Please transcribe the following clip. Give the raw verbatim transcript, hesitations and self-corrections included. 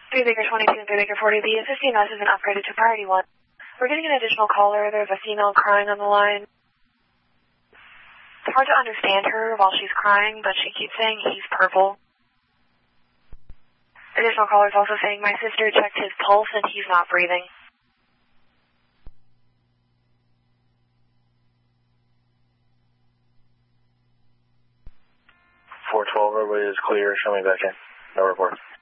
three Baker twenty-two and three Baker forty, the fifteen S has been upgraded to priority one. We're getting an additional caller. There's a female crying on the line. It's hard to understand her while she's crying, but she keeps saying he's purple. Additional caller's also saying my sister checked his pulse and he's not breathing. four twelve, everybody is clear. Show me back in. No report.